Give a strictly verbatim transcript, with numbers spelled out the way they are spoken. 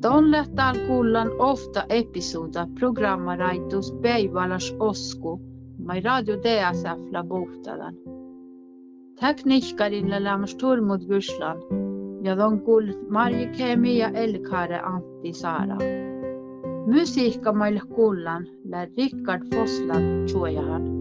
Tolle tal kuullaan ofta episoda programmaraitus päiväläs osku, mai radio D S F-la Bohtalan. Tekniikkarilla lämmäs Turmud Gyslan, ja don kuulut Marje Kemi ja Elkare Antti Saara. Musiikka maille kuullaan lär Rickard Foslan tjuojahan.